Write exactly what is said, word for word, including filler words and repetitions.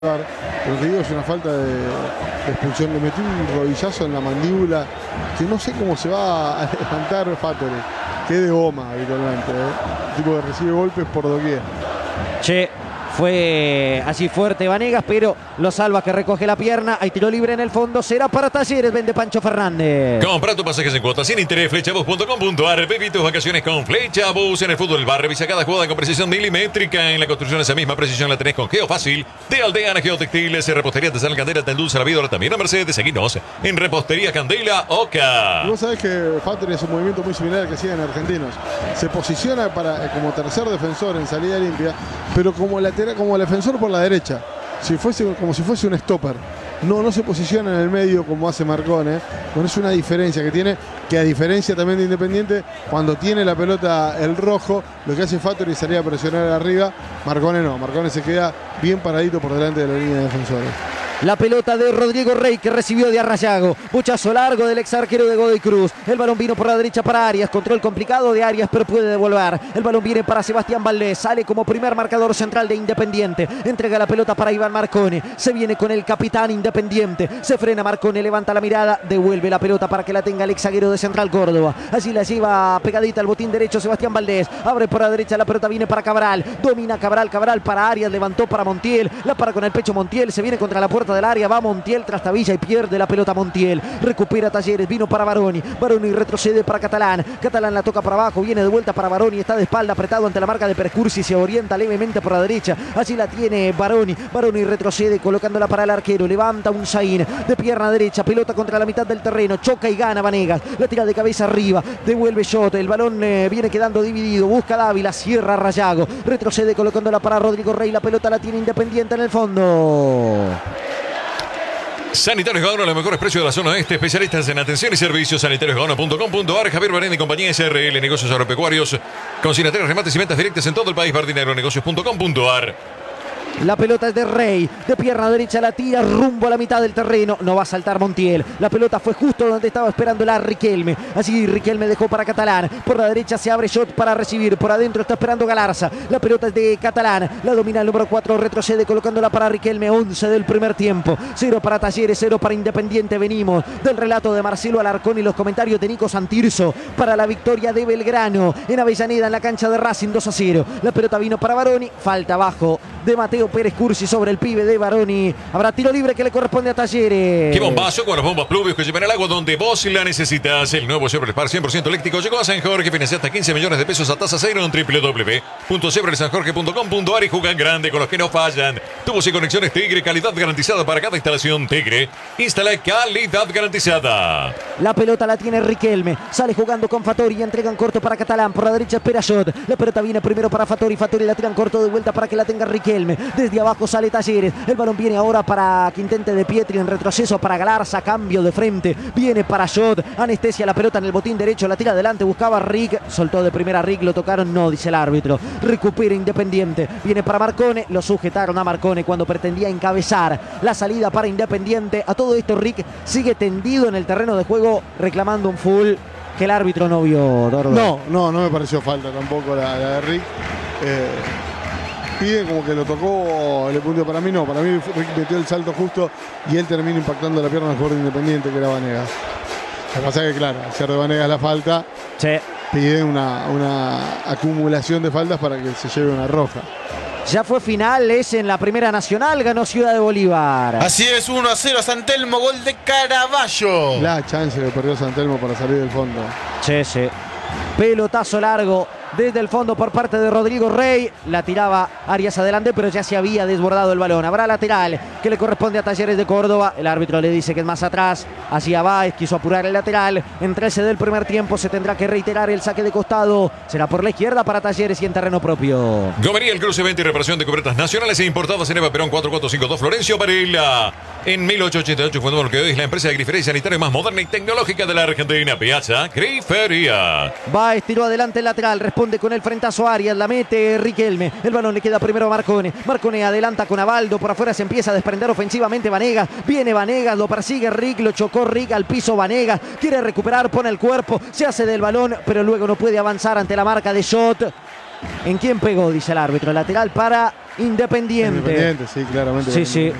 Pero te digo, es una falta de, de expulsión. Le metió un rodillazo en la mandíbula que no sé cómo se va a levantar Fattori. Que de goma habitualmente, ¿eh? Tipo que recibe golpes por doquier. Che, fue así fuerte Vanegas, pero lo salva, que recoge la pierna. Hay tiro libre en el fondo, será para Talleres, vende Pancho Fernández. Compra tu pasajes en cuotas sin interés, flechabus punto com punto ar. Viví tus vacaciones con Flechabus. En el fútbol bar, revisa cada jugada con precisión milimétrica. En la construcción esa misma precisión la tenés con Geofácil. De Aldeana Geotextiles, Repostería Te Candela, te endulza la vida, ahora también a Mercedes. Seguinos en Repostería Candela Oca. Y vos sabés que Fattori es un movimiento muy similar al que siguen argentinos. Se posiciona para, como tercer defensor en salida limpia, pero como lateral, como defensor por la derecha, si fuese, como si fuese un stopper. No, no se posiciona en el medio como hace Marcone. Con eso una diferencia que tiene, que a diferencia también de Independiente, cuando tiene la pelota el rojo, lo que hace Fattori es salir a presionar arriba. Marcone no, Marcone se queda bien paradito por delante de la línea de defensores. La pelota de Rodrigo Rey, que recibió de Arrayago. Buchazo largo del ex arquero de Godoy Cruz. El balón vino por la derecha para Arias. Control complicado de Arias, pero puede devolver. El balón viene para Sebastián Valdés. Sale como primer marcador central de Independiente. Entrega la pelota para Iván Marcone. Se viene con el capitán Independiente. Se frena Marcone, levanta la mirada. Devuelve la pelota para que la tenga el ex zaguero de Central Córdoba. Allí la lleva pegadita al botín derecho Sebastián Valdés. Abre por la derecha, la pelota viene para Cabral. Domina Cabral, Cabral para Arias. Levantó para Montiel. La para con el pecho Montiel. Se viene contra la puerta del área, va Montiel, trastabilla y pierde la pelota Montiel. Recupera Talleres, vino para Baroni. Baroni retrocede para Catalán. Catalán la toca para abajo, viene de vuelta para Baroni. Está de espalda, apretado ante la marca de Percursi. Se orienta levemente por la derecha. Allí la tiene Baroni. Baroni retrocede colocándola para el arquero. Levanta un Zain de pierna derecha. Pelota contra la mitad del terreno. Choca y gana Vanegas. La tira de cabeza arriba. Devuelve Shot. El balón eh, viene quedando dividido. Busca Dávila. Cierra Rayago. Retrocede colocándola para Rodrigo Rey. La pelota la tiene Independiente en el fondo. Sanitarios Gaona, los mejores precios de la zona este. Especialistas en atención y servicios. sanitarios gaona punto com punto ar. Javier Barén y compañía S R L Negocios Agropecuarios. Consignatarios, remates y ventas directas en todo el país. Bardinero Negocios punto com punto ar. La pelota es de Rey, de pierna derecha la tira rumbo a la mitad del terreno. No va a saltar Montiel. La pelota fue justo donde estaba esperando la Riquelme. Así Riquelme dejó para Catalán. Por la derecha se abre Shot para recibir. Por adentro está esperando Galarza. La pelota es de Catalán. La domina el número cuatro. Retrocede colocándola para Riquelme. once del primer tiempo. cero para Talleres, cero para Independiente. Venimos del relato de Marcelo Alarcón y los comentarios de Nico Santirso para la victoria de Belgrano en Avellaneda, en la cancha de Racing. Dos a cero. La pelota vino para Baroni. Falta abajo de Mateo Pérez Cursi sobre el pibe de Baroni. Habrá tiro libre que le corresponde a Talleres. Qué bombazo con las bombas Pluvius que llevan el agua donde vos la necesitas. El nuevo Chevrolet Spark cien por ciento eléctrico llegó a San Jorge. Financia hasta quince millones de pesos a tasa cero en doble u doble u doble u punto chevrolet san jorge punto com punto ar y juegan grande con los que no fallan. Tubos y conexiones Tigre, calidad garantizada para cada instalación. Tigre, instala calidad garantizada. La pelota la tiene Riquelme. Sale jugando con Fattori y entregan corto para Catalán. Por la derecha espera Shot. La pelota viene primero para Fattori. Fattori la tiran corto de vuelta para que la tenga Riquelme. Desde abajo sale Talleres. El balón viene ahora para que intente De Pietri en retroceso para Galarza. Cambio de frente. Viene para Shot. Anestesia la pelota en el botín derecho. La tira adelante. Buscaba Rick. Soltó de primera Rick. Lo tocaron. No, dice el árbitro. Recupera Independiente. Viene para Marcone. Lo sujetaron a Marcone cuando pretendía encabezar la salida para Independiente. A todo esto Rick sigue tendido en el terreno de juego reclamando un full que el árbitro no vio, Dordo. No, no, no me pareció falta tampoco la, la de Rick. Eh, pide como que lo tocó, le punteó. Para mí no, para mí Rick metió el salto justo y él termina impactando la pierna del jugador de Independiente, que era Vanegas. Lo que pasa es que claro, al ser de Vanegas la falta, sí, pide una, una acumulación de faltas para que se lleve una roja. Ya fue final, es en la Primera Nacional, ganó Ciudad de Bolívar. Así es, uno a cero San Telmo, gol de Caraballo. La chance que perdió San Telmo para salir del fondo. Sí, sí. Pelotazo largo desde el fondo por parte de Rodrigo Rey. La tiraba Arias adelante, pero ya se había desbordado el balón. Habrá lateral que le corresponde a Talleres de Córdoba. El árbitro le dice que es más atrás. Hacia Báez, quiso apurar el lateral. En trece del primer tiempo se tendrá que reiterar el saque de costado. Será por la izquierda para Talleres y en terreno propio. Gomería, el cruce, venta y reparación de cubiertas nacionales e importadas en Eva Perón cuatro cuatro cinco dos Florencio Varela. En mil ochocientos ochenta y ocho fundó lo que hoy es la empresa de grifería y sanitaria más moderna y tecnológica de la Argentina. Piazza Grifería. Báez tiró adelante el lateral. Responde con el frentazo Arias. La mete Riquelme. El balón le queda primero a Marcone. Marcone adelanta con Abaldo. Por afuera se empieza a desprender ofensivamente Vanegas. Viene Vanegas. Lo persigue Rick. Lo chocó Rick al piso Vanegas. Quiere recuperar. Pone el cuerpo. Se hace del balón. Pero luego no puede avanzar ante la marca de Shot. ¿En quién pegó? Dice el árbitro. Lateral para Independiente. Independiente, sí, claramente. Sí, sí.